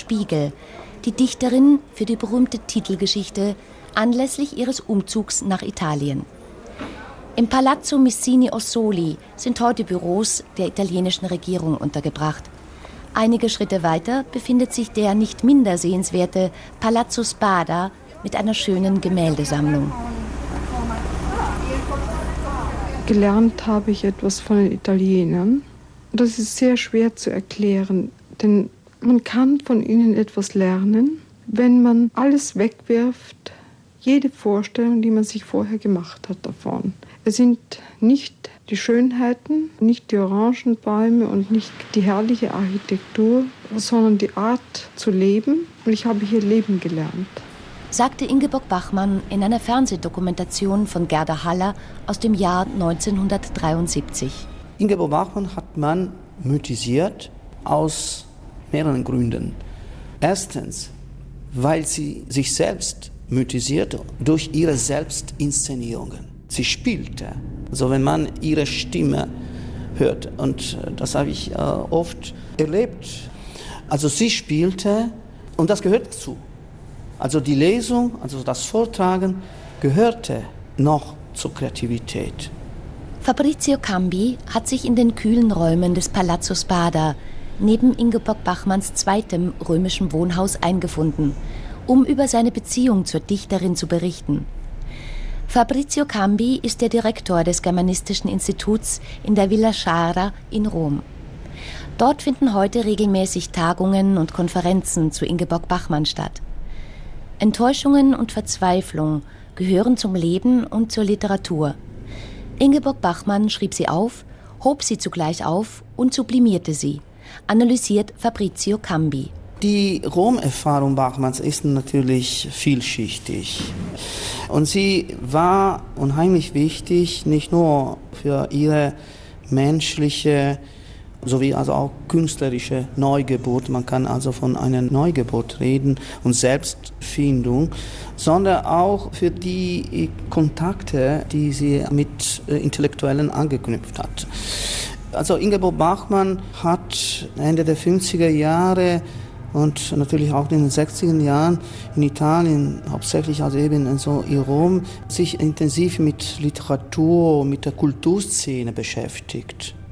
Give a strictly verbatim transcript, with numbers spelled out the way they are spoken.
Spiegel, die Dichterin für die berühmte Titelgeschichte anlässlich ihres Umzugs nach Italien. Im Palazzo Missini-Ossoli sind heute Büros der italienischen Regierung untergebracht. Einige Schritte weiter befindet sich der nicht minder sehenswerte Palazzo Spada mit einer schönen Gemäldesammlung. Gelernt habe ich etwas von den Italienern. Das ist sehr schwer zu erklären, denn man kann von ihnen etwas lernen, wenn man alles wegwirft, jede Vorstellung, die man sich vorher gemacht hat davon. Es sind nicht die Schönheiten, nicht die Orangenbäume und nicht die herrliche Architektur, sondern die Art zu leben. Und ich habe hier leben gelernt. Sagte Ingeborg Bachmann in einer Fernsehdokumentation von Gerda Haller aus dem Jahr neunzehnhundertdreiundsiebzig. Ingeborg Bachmann hat man mythisiert aus mehreren Gründen. Erstens, weil sie sich selbst mythisierte durch ihre Selbstinszenierungen. Sie spielte. Also wenn man ihre Stimme hört, und das habe ich äh, oft erlebt. Also sie spielte und das gehört dazu. Also die Lesung, also das Vortragen gehörte noch zur Kreativität. Fabrizio Cambi hat sich in den kühlen Räumen des Palazzo Spada neben Ingeborg Bachmanns zweitem römischen Wohnhaus eingefunden, um über seine Beziehung zur Dichterin zu berichten. Fabrizio Cambi ist der Direktor des Germanistischen Instituts in der Villa Sciarra in Rom. Dort finden heute regelmäßig Tagungen und Konferenzen zu Ingeborg Bachmann statt. Enttäuschungen und Verzweiflung gehören zum Leben und zur Literatur. Ingeborg Bachmann schrieb sie auf, hob sie zugleich auf und sublimierte sie, analysiert Fabrizio Cambi. Die Rom-Erfahrung Bachmanns ist natürlich vielschichtig. Und sie war unheimlich wichtig, nicht nur für ihre menschliche sowie also auch künstlerische Neugeburt. Man kann also von einer Neugeburt reden und Selbstfindung, sondern auch für die Kontakte, die sie mit Intellektuellen angeknüpft hat. Also Ingeborg Bachmann hat Ende der fünfziger Jahre und natürlich auch in den sechziger Jahren in Italien, hauptsächlich also eben so in Rom, sich intensiv mit Literatur, mit der Kulturszene beschäftigt.